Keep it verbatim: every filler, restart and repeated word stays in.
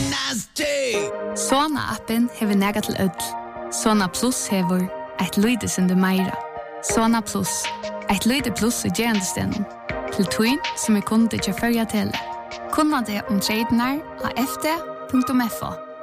nasty. Sona-appen hever nega til ødel. Sona Plus hever et lydesende meira. Sona Plus, et lyde plus i gerandestenen. Til tøyen som er kunde til førja tele. Kunna det om tredjenar av f d punktum f o.